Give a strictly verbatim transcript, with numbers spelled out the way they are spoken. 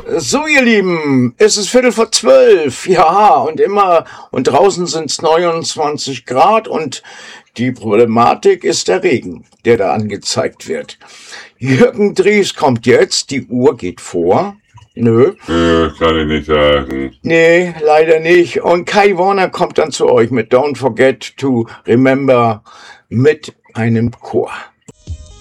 So, ihr Lieben, es ist Viertel vor zwölf, ja, und immer, und draußen sind es neunundzwanzig Grad und die Problematik ist der Regen, der da angezeigt wird. Jürgen Dries kommt jetzt, die Uhr geht vor. Nö. Nö, kann ich nicht sagen. Nee, leider nicht. Und Kai Warner kommt dann zu euch mit Don't Forget to Remember mit einem Chor.